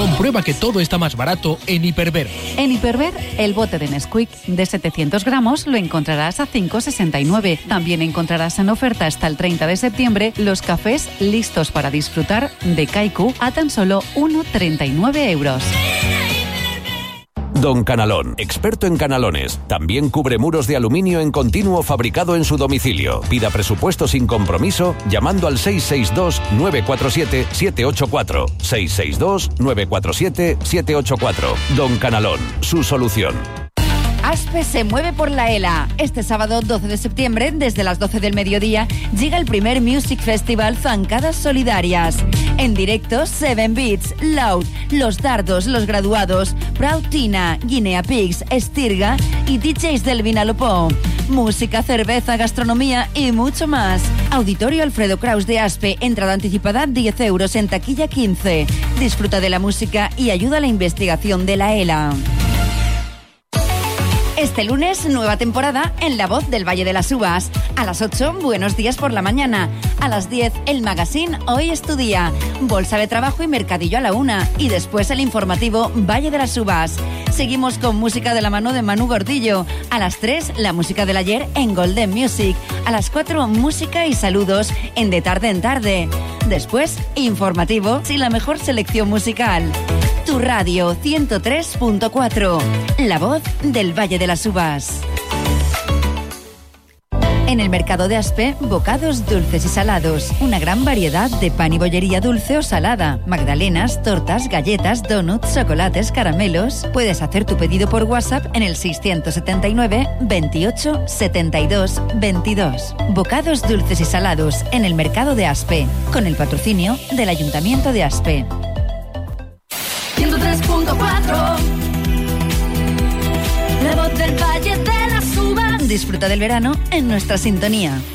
Comprueba que todo está más barato en Hiperver. En Hiperver, el bote de Nesquik de 700 gramos lo encontrarás a 5,69. También encontrarás en oferta hasta el 30 de septiembre los cafés listos para disfrutar de Kaiku a tan solo 1,39 euros. Don Canalón, experto en canalones. También cubre muros de aluminio en continuo fabricado en su domicilio. Pida presupuesto sin compromiso llamando al 662-947-784. 662-947-784. Don Canalón, su solución. ASPE se mueve por la ELA. Este sábado 12 de septiembre, desde las 12 del mediodía, llega el primer Music Festival Zancadas Solidarias. En directo, Seven Beats, Loud, Los Dardos, Los Graduados, Proud Tina, Guinea Pigs, Estirga y DJs del Vinalopó. Música, cerveza, gastronomía y mucho más. Auditorio Alfredo Kraus de ASPE, entrada anticipada 10 euros, en taquilla 15. Disfruta de la música y ayuda a la investigación de la ELA. Este lunes, nueva temporada en La Voz del Valle de las Uvas. A las 8, Buenos Días por la mañana. A las 10, el magazine Hoy es tu día. Bolsa de trabajo y mercadillo a la 1. Y después el informativo Valle de las Uvas. Seguimos con música de la mano de Manu Gordillo. A las 3, la música del ayer en Golden Music. A las 4, música y saludos en De Tarde en Tarde. Después, informativo y la mejor selección musical. Tu radio 103.4. La Voz del Valle de las Uvas. En el mercado de Aspe, bocados dulces y salados. Una gran variedad de pan y bollería dulce o salada. Magdalenas, tortas, galletas, donuts, chocolates, caramelos. Puedes hacer tu pedido por WhatsApp en el 679 28 72 22. Bocados dulces y salados en el mercado de Aspe. Con el patrocinio del Ayuntamiento de Aspe. 103.4. La Voz del Valle de las Uvas. Disfruta del verano en nuestra sintonía.